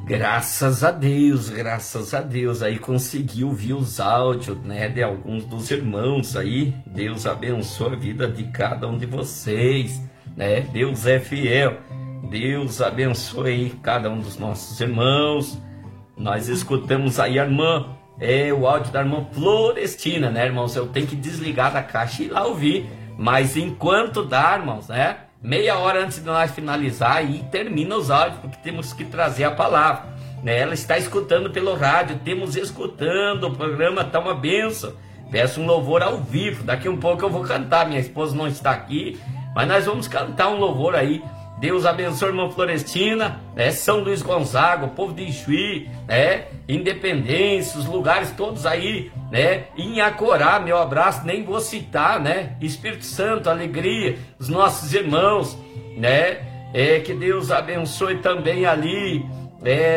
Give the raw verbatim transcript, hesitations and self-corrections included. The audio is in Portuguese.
Graças a Deus, graças a Deus, aí consegui ouvir os áudios, né, de alguns dos irmãos aí. Deus abençoe a vida de cada um de vocês, né? Deus é fiel. Deus abençoe aí cada um dos nossos irmãos. Nós escutamos aí a irmã, é o áudio da irmã Florestina, né, irmãos? Eu tenho que desligar da caixa e ir lá ouvir, mas enquanto dá, irmãos, né? Meia hora antes de nós finalizar, aí termina os áudios, porque temos que trazer a palavra, né? Ela está escutando pelo rádio, temos escutando, o programa está uma benção. Peço um louvor ao vivo, daqui um pouco eu vou cantar, minha esposa não está aqui, mas nós vamos cantar um louvor aí. Deus abençoe a irmã Florestina, né? São Luís Gonzaga, o povo de Ijuí, né? Independência, os lugares todos aí, né? Em Acorá, meu abraço, nem vou citar, né? Espírito Santo, alegria, os nossos irmãos, né? É, que Deus abençoe também ali, é,